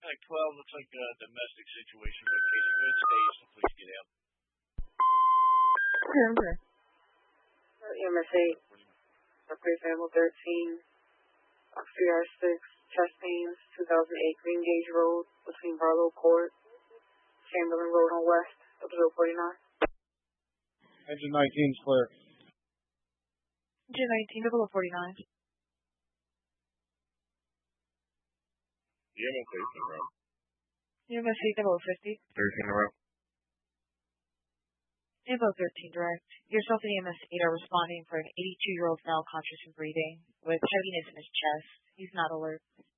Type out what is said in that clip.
Like 12 looks like a domestic situation, but Casey, go ahead and stay so please get out. Okay. MSA, Mercury Family 13, CR6, chest pains, 2008 Green Gage Road, between Barlow Court, Chamberlain Road on West, up to 49. Engine 19 is clear. Engine 19, double 49. EMS 18 route. EMS 8, double 50. 13 route. Info 13 direct. Yourself and EMS 8 are responding for an 82-year-old male conscious and breathing with heaviness in his chest. He's not alert.